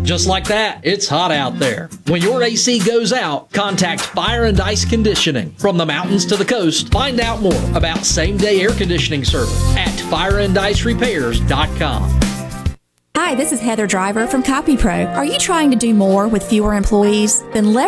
Just like that, it's hot out there. When your AC goes out, contact Fire and Ice Conditioning. From the mountains to the coast, find out more about same-day air conditioning service at fireandIceRepairs.com. Hi, this is Heather Driver from CopyPro. Are you trying to do more with fewer employees? Then